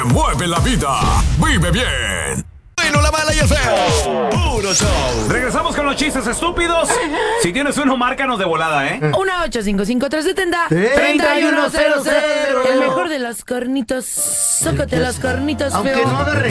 Mueve la vida. Vive bien. Bueno, la mala y el feo. Puro show. Regresamos con los chistes estúpidos. Si tienes uno, márcanos de volada, ¿eh? 1-855-370-3100. El mejor de los cornitos. Zócate los cornitos, Aunque feo. no de